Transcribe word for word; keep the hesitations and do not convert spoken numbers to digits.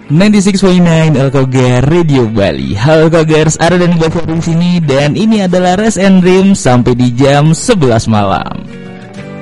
sembilan puluh enam koma sembilan Alkogar Radio Bali. Halo Alkogers, Ara dan Bapak di sini dan ini adalah Rest and Dream sampai di jam sebelas malam.